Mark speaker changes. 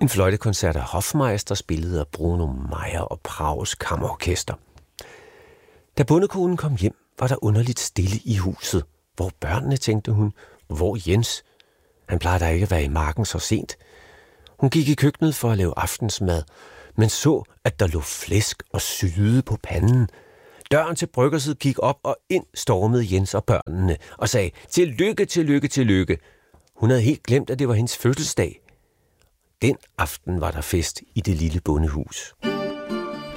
Speaker 1: En fløjtekoncert af Hofmeister spillet af Bruno Meyer og Prags Kammerorkester. Da bondekonen kom hjem, var der underligt stille i huset. Hvor børnene, tænkte hun. Hvor Jens? Han plejer da ikke at være i marken så sent. Hun gik i køkkenet for at lave aftensmad, men så, at der lå flæsk og syde på panden. Døren til bryggerset gik op, og ind stormede Jens og børnene og sagde, tillykke, tillykke, tillykke. Hun havde helt glemt, at det var hendes fødselsdag. Den aften var der fest i det lille bondehus.